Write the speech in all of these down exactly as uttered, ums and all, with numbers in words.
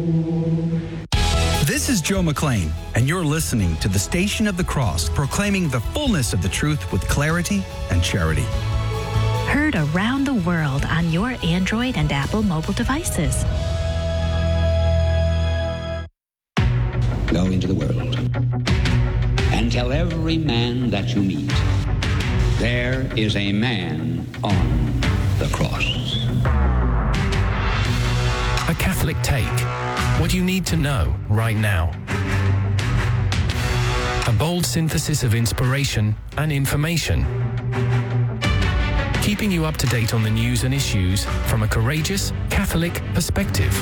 This is Joe McClain, and you're listening to the Station of the Cross, proclaiming the fullness of the truth with clarity and charity. Heard around the world on your Android and Apple mobile devices. Go into the world and tell every man that you meet, there is a man on the cross. A Catholic Take. What you need to know right now. A bold synthesis of inspiration and information. Keeping you up to date on the news and issues from a courageous Catholic perspective.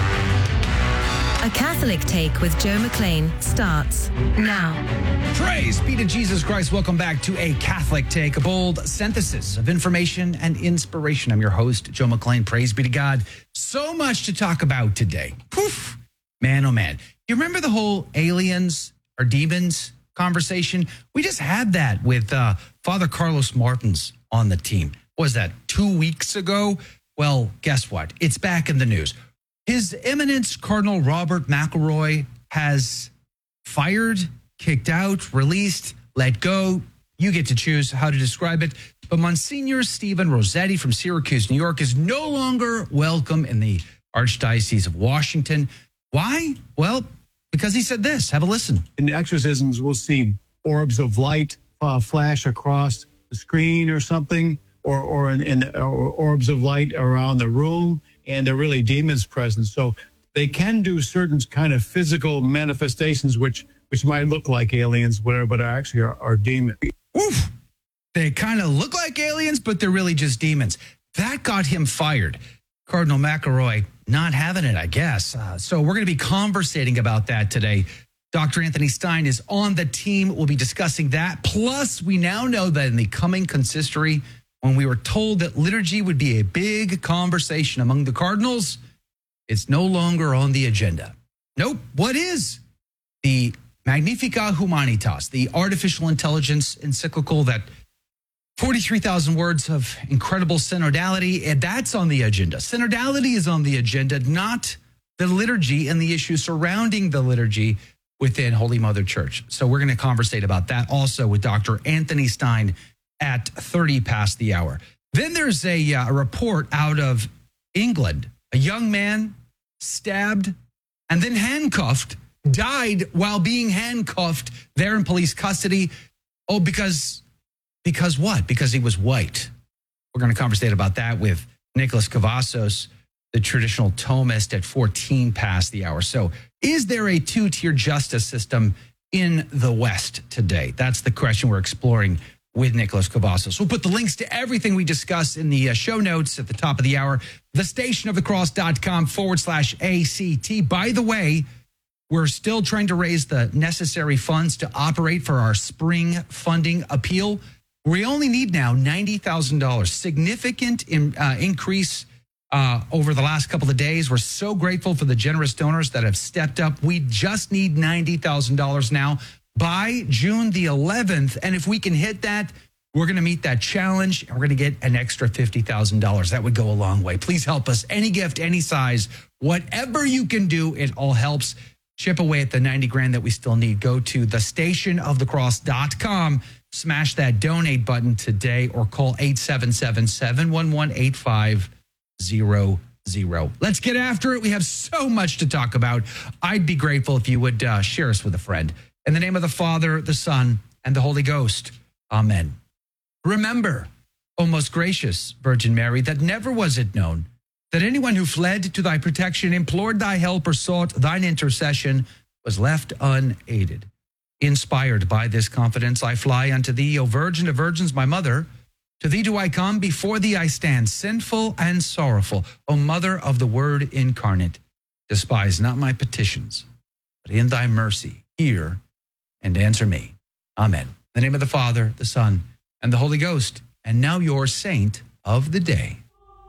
A Catholic Take with Joe McClain starts now. Praise be to Jesus Christ. Welcome back to A Catholic Take, a bold synthesis of information and inspiration. I'm your host, Joe McClain. Praise be to God. So much to talk about today. Poof. Man, oh man. You remember the whole aliens or demons conversation? We just had that with uh, Father Carlos Martins on the team. What was that, two weeks ago? Well, guess what? It's back in the news. His Eminence Cardinal Robert McElroy has fired, kicked out, released, let go. You get to choose how to describe it. But Monsignor Stephen Rossetti from Syracuse, New York, is no longer welcome in the Archdiocese of Washington. Why? Well, because he said this. Have a listen. In exorcisms, we'll see orbs of light uh, flash across the screen or something, or or, in, in, or orbs of light around the room, and they're really demons present. So they can do certain kind of physical manifestations, which which might look like aliens, whatever, but actually are, are demons. Oof. They kind of look like aliens, but they're really just demons. That got him fired. Cardinal McElroy not having it, I guess. Uh, so we're going to be conversating about that today. Doctor Anthony Stein is on the team. We'll be discussing that. Plus, we now know that in the coming consistory, when we were told that liturgy would be a big conversation among the cardinals, it's no longer on the agenda. Nope. What is? The Magnificat Humanitas, the artificial intelligence encyclical that forty-three thousand words of incredible synodality, and that's on the agenda. Synodality is on the agenda, not the liturgy and the issues surrounding the liturgy within Holy Mother Church. So we're going to conversate about that also with Doctor Anthony Stein at thirty past the hour. Then there's a, uh, a report out of England. A young man stabbed and then handcuffed, died while being handcuffed there in police custody. Oh, because... Because what? Because he was white. We're going to conversate about that with Nicholas Cavazos, the traditional Thomist, at fourteen past the hour. So is there a two-tier justice system in the West today? That's the question we're exploring with Nicholas Cavazos. We'll put the links to everything we discuss in the show notes at the top of the hour. thestationofthecross.com forward slash ACT. By the way, we're still trying to raise the necessary funds to operate for our spring funding appeal. We only need now ninety thousand dollars. Significant in, uh, increase uh, over the last couple of days. We're so grateful for the generous donors that have stepped up. We just need ninety thousand dollars now by June the eleventh. And if we can hit that, we're going to meet that challenge, and we're going to get an extra fifty thousand dollars. That would go a long way. Please help us. Any gift, any size, whatever you can do, it all helps. Chip away at the ninety grand that we still need. Go to the station of the cross dot com. Smash that donate button today or call eight seven seven, seven one one, eight five zero zero. Let's get after it. We have so much to talk about. I'd be grateful if you would uh, share us with a friend. In the name of the Father, the Son, and the Holy Ghost. Amen. Remember, O most gracious Virgin Mary, that never was it known that anyone who fled to thy protection, implored thy help, or sought thine intercession was left unaided. Inspired by this confidence, I fly unto thee, O Virgin of Virgins, my mother. To thee do I come, before thee I stand, sinful and sorrowful. O Mother of the Word incarnate, despise not my petitions, but in thy mercy hear and answer me. Amen. In the name of the Father, the Son, and the Holy Ghost. And now your saint of the day.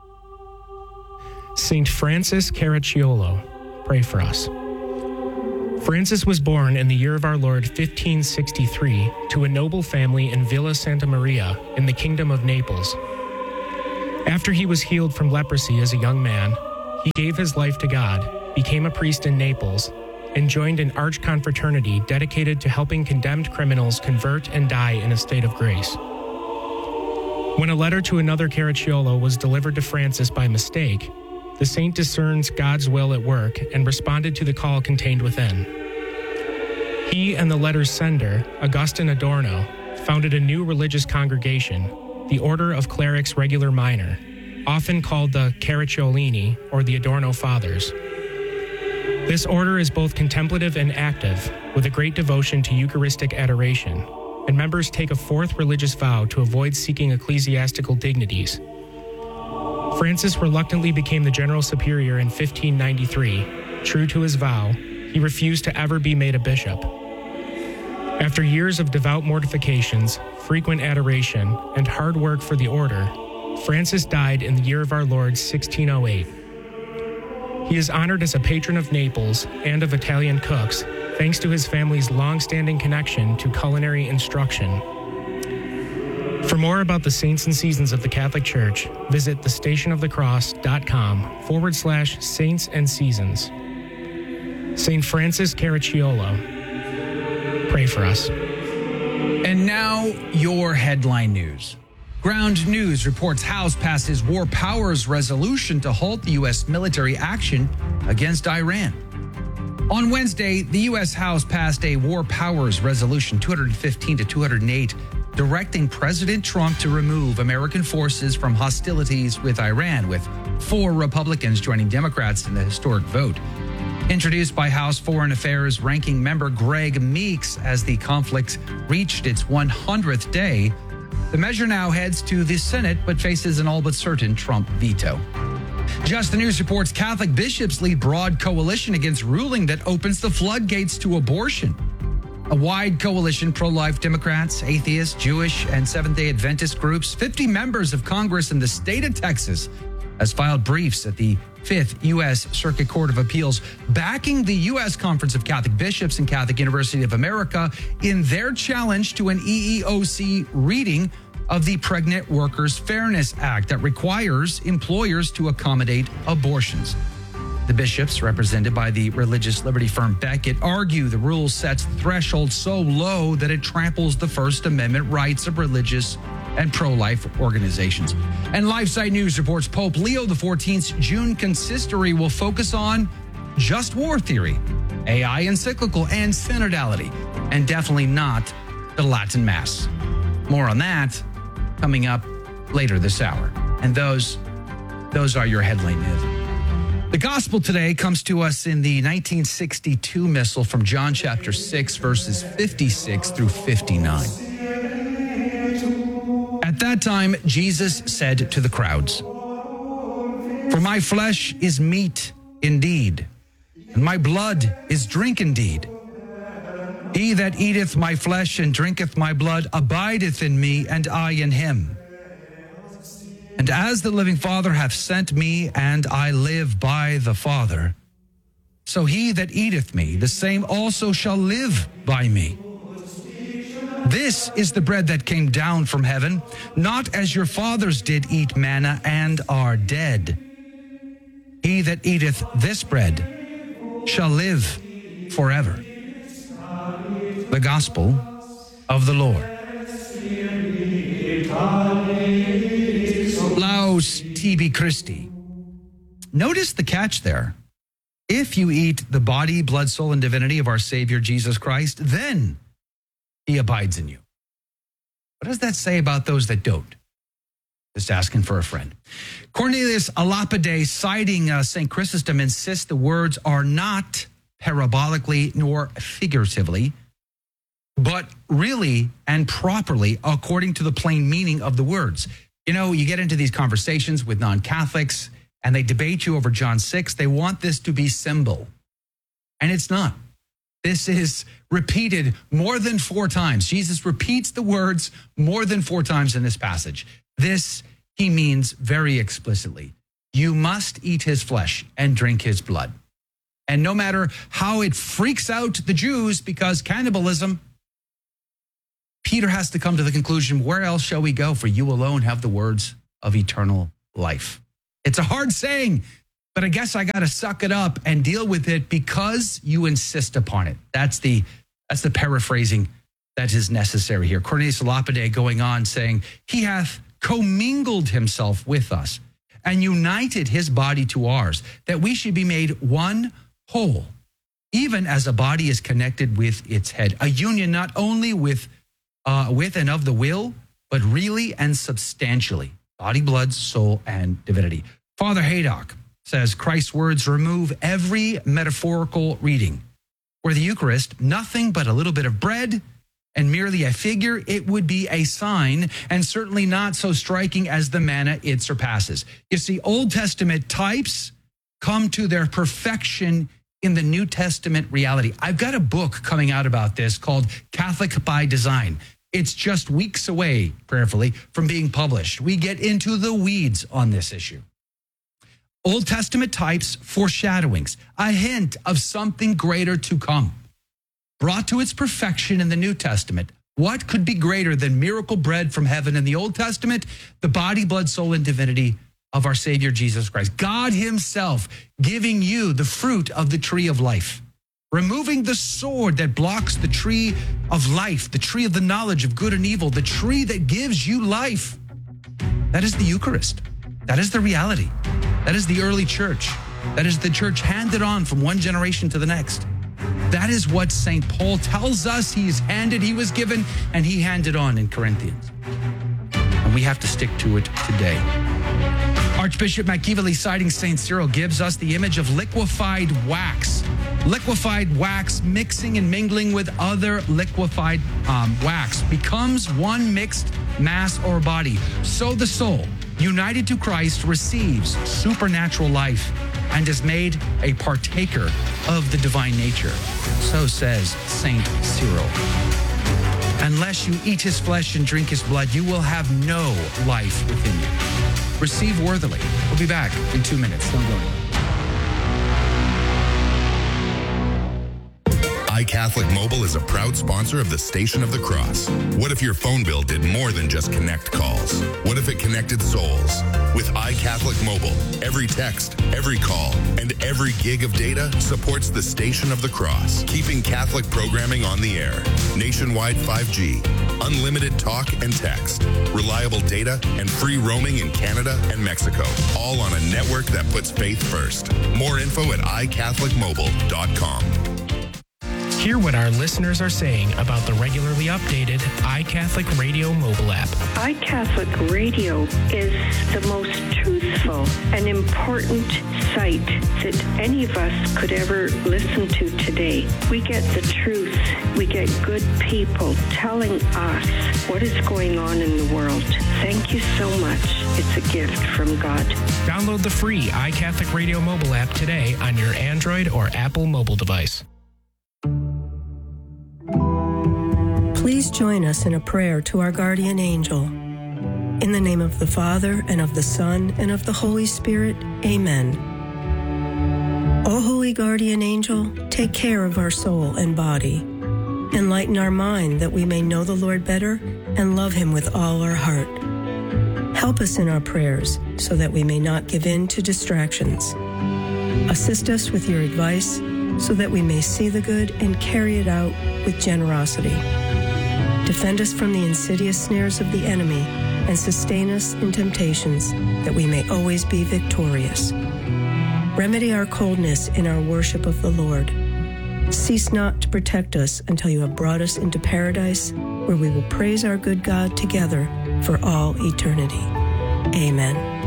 Saint Francis Caracciolo, pray for us. Francis was born in the year of our Lord fifteen sixty-three to a noble family in Villa Santa Maria in the Kingdom of Naples. After he was healed from leprosy as a young man, he gave his life to God became a priest in Naples, and joined an arch-confraternity dedicated to helping condemned criminals convert and die in a state of grace. When a letter to another Caracciolo was delivered to Francis by mistake, the saint discerns God's will at work and responded to the call contained within. He and the letter's sender, Augustine Adorno, founded a new religious congregation, the Order of Clerics Regular Minor, often called the Caracciolini or the Adorno Fathers. This order is both contemplative and active, with a great devotion to Eucharistic adoration, and members take a fourth religious vow to avoid seeking ecclesiastical dignities. Francis reluctantly became the general superior in fifteen ninety-three. True to his vow, he refused to ever be made a bishop. After years of devout mortifications, frequent adoration, and hard work for the order, Francis died in the year of our Lord sixteen oh eight. He is honored as a patron of Naples and of Italian cooks, thanks to his family's long-standing connection to culinary instruction. For more about the saints and seasons of the Catholic Church, visit thestationofthecross.com forward slash saints and seasons. Saint Francis Caracciolo, pray for us. And now, your headline news. Ground News reports House passes War Powers resolution to halt the U S military action against Iran. On Wednesday, the U S House passed a War Powers resolution two fifteen to two oh eight, directing President Trump to remove American forces from hostilities with Iran, with four Republicans joining Democrats in the historic vote. Introduced by House Foreign Affairs Ranking Member Greg Meeks as the conflict reached its one hundredth day, the measure now heads to the Senate but faces an all but certain Trump veto. Just the News reports Catholic bishops lead broad coalition against ruling that opens the floodgates to abortion. A wide coalition, pro-life Democrats, atheists, Jewish, and Seventh-day Adventist groups, fifty members of Congress in the state of Texas, has filed briefs at the Fifth U S Circuit Court of Appeals backing the U S Conference of Catholic Bishops and Catholic University of America in their challenge to an E E O C reading of the Pregnant Workers Fairness Act that requires employers to accommodate abortions. The bishops, represented by the religious liberty firm Becket, argue the rule sets the threshold so low that it tramples the First Amendment rights of religious and pro-life organizations. And LifeSite News reports Pope Leo the fourteenth's June consistory will focus on just war theory, A I encyclical, and synodality, and definitely not the Latin Mass. More on that coming up later this hour. And those, those are your headline news. The gospel today comes to us in the nineteen sixty-two missal from John chapter six, verses fifty-six through fifty-nine. At that time, Jesus said to the crowds, "For my flesh is meat indeed, and my blood is drink indeed. He that eateth my flesh and drinketh my blood abideth in me, and I in him. And as the living Father hath sent me, and I live by the Father, so he that eateth me, the same also shall live by me. This is the bread that came down from heaven, not as your fathers did eat manna and are dead. He that eateth this bread shall live forever." The Gospel of the Lord. Laus tibi Christi. Notice the catch there. If you eat the body, blood, soul, and divinity of our Savior Jesus Christ, then he abides in you. What does that say about those that don't? Just asking for a friend. Cornelius a Lapide, citing uh, Saint Chrysostom, insists the words are not parabolically nor figuratively, but really and properly according to the plain meaning of the words. You know, you get into these conversations with non-Catholics and they debate you over John six. They want this to be symbol, and it's not. This is repeated more than four times. Jesus repeats the words more than four times in this passage. This he means very explicitly. You must eat his flesh and drink his blood. And no matter how it freaks out the Jews because cannibalism, Peter has to come to the conclusion, where else shall we go? For you alone have the words of eternal life. It's a hard saying, but I guess I got to suck it up and deal with it because you insist upon it. That's the that's the paraphrasing that is necessary here. Cornelius Lapide going on saying, he hath commingled himself with us and united his body to ours, that we should be made one whole, even as a body is connected with its head. A union not only with, uh, with and of the will, but really and substantially. Body, blood, soul, and divinity. Father Haydock says Christ's words remove every metaphorical reading. Where the Eucharist, nothing but a little bit of bread and merely a figure, it would be a sign, and certainly not so striking as the manna it surpasses. You see, Old Testament types come to their perfection in the New Testament reality. I've got a book coming out about this called Catholic by Design. It's just weeks away, prayerfully, from being published. We get into the weeds on this issue. Old Testament types, foreshadowings, a hint of something greater to come. Brought to its perfection in the New Testament. What could be greater than miracle bread from heaven in the Old Testament? The body, blood, soul, and divinity of our Savior Jesus Christ. God himself giving you the fruit of the tree of life. Removing the sword that blocks the tree of life, the tree of the knowledge of good and evil, the tree that gives you life. That is the Eucharist. That is the reality. That is the early church. That is the church handed on from one generation to the next. That is what Saint Paul tells us he's handed, he was given, and he handed on in Corinthians. And we have to stick to it today. Archbishop McKeeverly, citing Saint Cyril, gives us the image of liquefied wax. Liquefied wax mixing and mingling with other liquefied um, wax becomes one mixed mass or body. So the soul, united to Christ, receives supernatural life and is made a partaker of the divine nature. So says Saint Cyril. Unless you eat his flesh and drink his blood, you will have no life within you. Receive worthily. We'll be back in two minutes. Don't go anywhere. iCatholic Mobile is a proud sponsor of the Station of the Cross. What if your phone bill did more than just connect calls? What if it connected souls? With iCatholic Mobile, every text, every call, and every gig of data supports the Station of the Cross, keeping Catholic programming on the air. Nationwide five G, unlimited talk and text, reliable data, and free roaming in Canada and Mexico, all on a network that puts faith first. More info at i catholic mobile dot com. Hear what our listeners are saying about the regularly updated iCatholic Radio mobile app. iCatholic Radio is the most truthful and important site that any of us could ever listen to today. We get the truth. We get good people telling us what is going on in the world. Thank you so much. It's a gift from God. Download the free iCatholic Radio mobile app today on your Android or Apple mobile device. Please join us in a prayer to our guardian angel. In the name of the Father, and of the Son, and of the Holy Spirit, amen. O holy guardian angel, take care of our soul and body. Enlighten our mind that we may know the Lord better and love him with all our heart. Help us in our prayers so that we may not give in to distractions. Assist us with your advice so that we may see the good and carry it out with generosity. Defend us from the insidious snares of the enemy and sustain us in temptations that we may always be victorious. Remedy our coldness in our worship of the Lord. Cease not to protect us until you have brought us into paradise, where we will praise our good God together for all eternity. Amen.